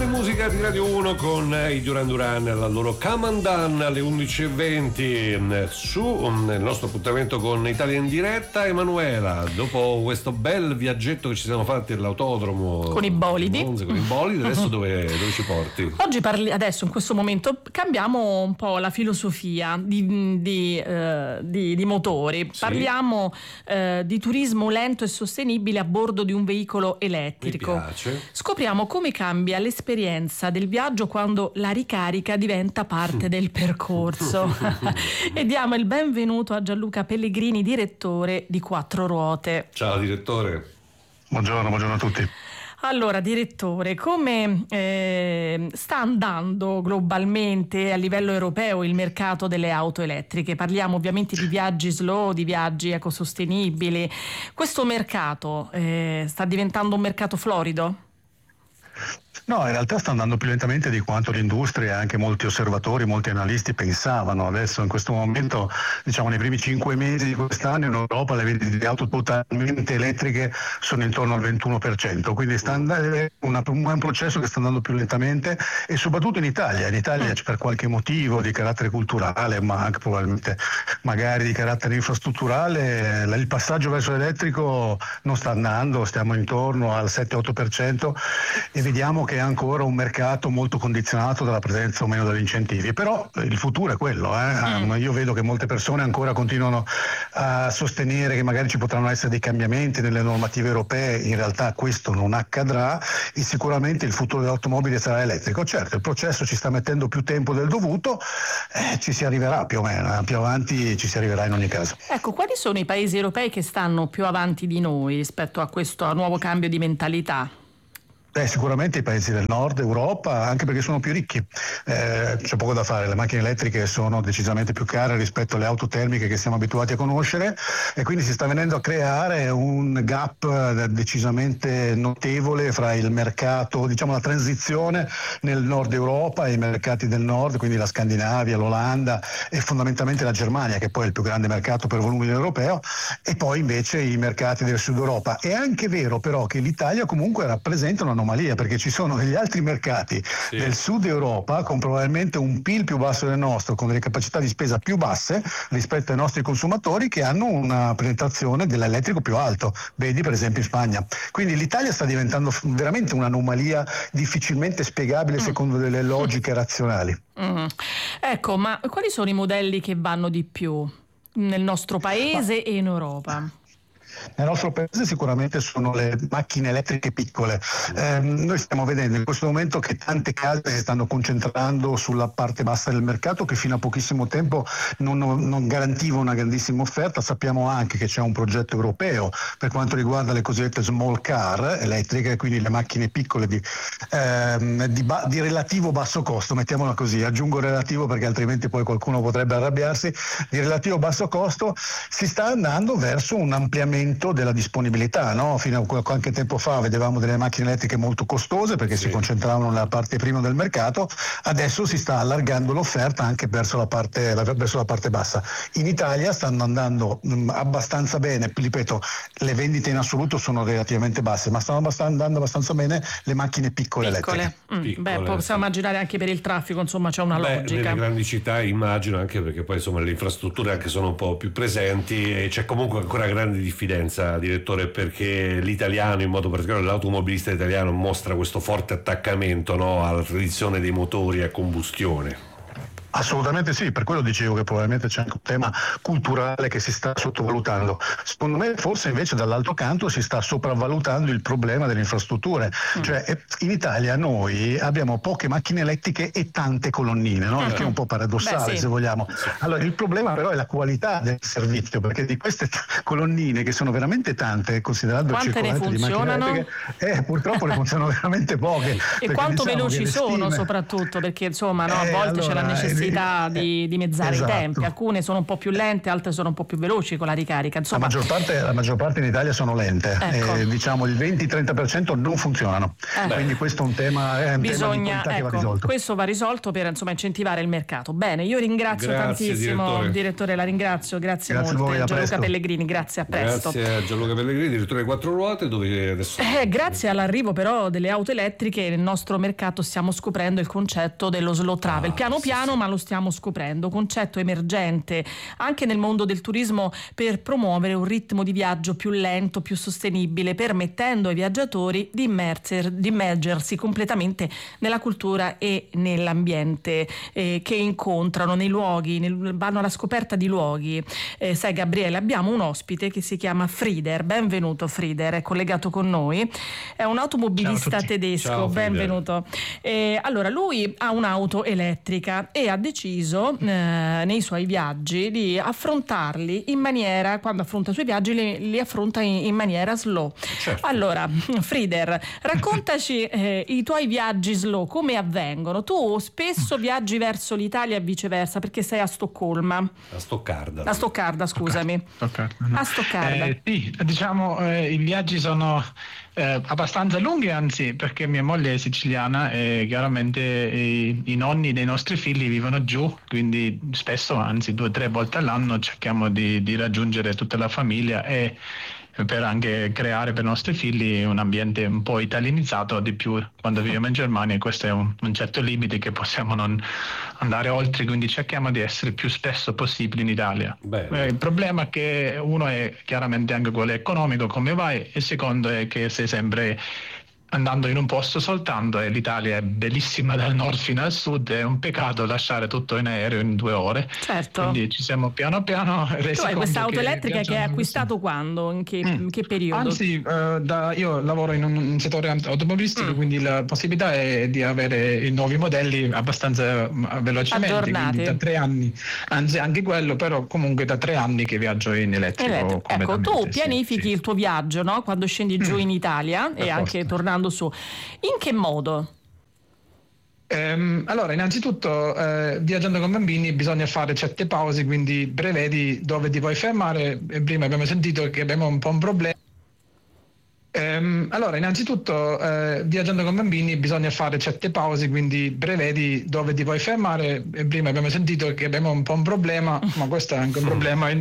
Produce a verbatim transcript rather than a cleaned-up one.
di musica di Radio uno con i Duran Duran, la loro Come Undone alle undici e venti su nel nostro appuntamento con Italia in diretta. Emanuela, dopo questo bel viaggetto che ci siamo fatti all'autodromo con i bolidi, Monza, con i bolidi adesso dove, dove ci porti? Oggi parli, adesso in questo momento cambiamo un po' la filosofia di, di, eh, di, di motori, sì. Parliamo eh, di turismo lento e sostenibile a bordo di un veicolo elettrico. Mi piace. Scopriamo come cambia l'esperienza del viaggio quando la ricarica diventa parte del percorso. E diamo il benvenuto a Gianluca Pellegrini, direttore di Quattro Ruote. Ciao direttore. Buongiorno, buongiorno a tutti. Allora, direttore, come eh, sta andando globalmente a livello europeo il mercato delle auto elettriche? Parliamo ovviamente di viaggi slow, di viaggi ecosostenibili. Questo mercato eh, sta diventando un mercato florido? No, in realtà sta andando più lentamente di quanto l'industria e anche molti osservatori, molti analisti pensavano. Adesso in questo momento, diciamo nei primi cinque mesi di quest'anno in Europa le vendite di auto totalmente elettriche sono intorno al ventuno per cento, quindi sta andando, è una, un processo che sta andando più lentamente, e soprattutto in Italia. In Italia per qualche motivo di carattere culturale, ma anche probabilmente magari di carattere infrastrutturale, il passaggio verso l'elettrico non sta andando, stiamo intorno al sette otto per cento e vediamo che è ancora un mercato molto condizionato dalla presenza o meno degli incentivi, però il futuro è quello, eh? mm. Io vedo che molte persone ancora continuano a sostenere che magari ci potranno essere dei cambiamenti nelle normative europee. In realtà questo non accadrà e sicuramente il futuro dell'automobile sarà elettrico. Certo, il processo ci sta mettendo più tempo del dovuto, eh, ci si arriverà più o meno, più avanti ci si arriverà in ogni caso. Ecco, quali sono i paesi europei che stanno più avanti di noi rispetto a questo nuovo cambio di mentalità? Eh, sicuramente i paesi del nord Europa, anche perché sono più ricchi, eh, c'è poco da fare, le macchine elettriche sono decisamente più care rispetto alle auto termiche che siamo abituati a conoscere, e quindi si sta venendo a creare un gap decisamente notevole fra il mercato, diciamo la transizione nel nord Europa e i mercati del nord, quindi la Scandinavia, l'Olanda e fondamentalmente la Germania, che poi è il più grande mercato per volume europeo, e poi invece i mercati del sud Europa. È anche vero però che l'Italia comunque rappresenta una perché ci sono degli altri mercati sì. del sud Europa con probabilmente un P I L più basso del nostro, con delle capacità di spesa più basse rispetto ai nostri consumatori, che hanno una penetrazione dell'elettrico più alto, vedi per esempio in Spagna. Quindi l'Italia sta diventando veramente un'anomalia difficilmente spiegabile mm. secondo delle logiche razionali. Mm. Ecco, ma quali sono i modelli che vanno di più nel nostro paese ma... e in Europa? Nel nostro paese sicuramente sono le macchine elettriche piccole. Eh, noi stiamo vedendo in questo momento che tante case si stanno concentrando sulla parte bassa del mercato, che fino a pochissimo tempo non, non garantiva una grandissima offerta. Sappiamo anche che c'è un progetto europeo per quanto riguarda le cosiddette small car elettriche, quindi le macchine piccole di, ehm, di, ba- di relativo basso costo, mettiamola così, aggiungo relativo perché altrimenti poi qualcuno potrebbe arrabbiarsi, di relativo basso costo. Si sta andando verso un ampliamento della disponibilità, no? Fino a qualche tempo fa vedevamo delle macchine elettriche molto costose perché sì. si concentravano nella parte prima del mercato, adesso si sta allargando l'offerta anche verso la parte, verso la parte bassa. In Italia stanno andando mh, abbastanza bene, ripeto, le vendite in assoluto sono relativamente basse, ma stanno andando abbastanza bene le macchine piccole, piccole. elettriche. Mm, piccole, beh, possiamo sì. immaginare anche per il traffico, insomma c'è una beh, logica. Nelle grandi città immagino, anche perché poi insomma le infrastrutture anche sono un po' più presenti e c'è comunque ancora grande diffidenza, direttore, perché l'italiano, in modo particolare l'automobilista italiano, mostra questo forte attaccamento, no, alla tradizione dei motori a combustione. Assolutamente sì, per quello dicevo che probabilmente c'è anche un tema culturale che si sta sottovalutando. Secondo me forse invece dall'altro canto si sta sopravvalutando il problema delle infrastrutture. Mm. Cioè in Italia noi abbiamo poche macchine elettriche e tante colonnine, no? Mm. Che è un po' paradossale. Beh, sì. se vogliamo. Allora il problema però è la qualità del servizio, perché di queste t- colonnine che sono veramente tante, considerando il circolante di macchine elettriche, eh, purtroppo ne funzionano veramente poche. E quanto diciamo veloci sono stime... soprattutto, perché insomma no, a volte eh, allora, c'è la necessità necessità sì, di dimezzare esatto. i tempi, alcune sono un po' più lente, altre sono un po' più veloci con la ricarica. Insomma, la, maggior parte, la maggior parte in Italia sono lente, ecco. eh, diciamo il venti-trenta per cento non funzionano, eh. quindi questo è un tema, è un Bisogna, tema di qualità ecco, che va risolto. Questo va risolto per insomma incentivare il mercato. Bene, io ringrazio Grazie, tantissimo, direttore. direttore, la ringrazio, grazie, Grazie a molte. voi, a Gianluca presto. Pellegrini, grazie, a presto. Grazie a Gianluca Pellegrini, direttore di Quattro Ruote, dove adesso... Eh, grazie all'arrivo però delle auto elettriche nel nostro mercato stiamo scoprendo il concetto dello slow travel, Ah, piano sì, piano sì. ma lo stiamo scoprendo, concetto emergente anche nel mondo del turismo per promuovere un ritmo di viaggio più lento, più sostenibile, permettendo ai viaggiatori di, immerser, di immergersi completamente nella cultura e nell'ambiente eh, che incontrano, nei luoghi, nel, vanno alla scoperta di luoghi. Eh, sai Gabriele, abbiamo un ospite che si chiama Frieder, benvenuto Frieder, è collegato con noi, è un automobilista tedesco. Ciao, benvenuto. Eh, allora lui ha un'auto elettrica e ha deciso eh, nei suoi viaggi di affrontarli in maniera, quando affronta i suoi viaggi li, li affronta in, in maniera slow. Certo. Allora Frieder, raccontaci eh, i tuoi viaggi slow, come avvengono? Tu spesso viaggi verso l'Italia e viceversa perché sei a Stoccolma. A Stoccarda. A Stoccarda, scusami. Stoccarda, no. A Stoccarda. Eh, sì, diciamo eh, i viaggi sono eh, abbastanza lunghi, anzi, perché mia moglie è siciliana e chiaramente i, i nonni dei nostri figli vivono giù, quindi spesso, anzi due o tre volte all'anno cerchiamo di, di raggiungere tutta la famiglia e per anche creare per i nostri figli un ambiente un po' italianizzato di più quando viviamo in Germania, e questo è un, un certo limite che possiamo non andare oltre, quindi cerchiamo di essere più spesso possibile in Italia. Eh, il problema è che uno è chiaramente anche quello economico, come vai, e il secondo è che sei sempre andando in un posto soltanto, e l'Italia è bellissima dal nord fino al sud, è un peccato lasciare tutto in aereo in due ore. Certo. Quindi ci siamo piano piano resi Tu hai questa auto conto che elettrica che hai viaggiando acquistato quando? In che, Mm. in che periodo? Anzi, eh, da, io lavoro in un, un settore automobilistico, Mm. quindi la possibilità è di avere i nuovi modelli abbastanza mm, velocemente, Aggiornati. quindi da tre anni, anzi anche quello, però comunque da tre anni che viaggio in elettrico. Elettrico. Ecco, tu completamente, sì, pianifichi sì. il tuo viaggio, no? Quando scendi giù Mm. in Italia e Per anche forza. tornando su. In che modo? Ehm, allora, innanzitutto, eh, viaggiando con bambini bisogna fare certe pause, quindi prevedi dove ti vuoi fermare. E prima abbiamo sentito che abbiamo un po' un problema. Ehm, allora, innanzitutto, eh, viaggiando con bambini bisogna fare certe pause, quindi prevedi dove ti vuoi fermare. E prima abbiamo sentito che abbiamo un po' un problema, ma questo è anche un problema in,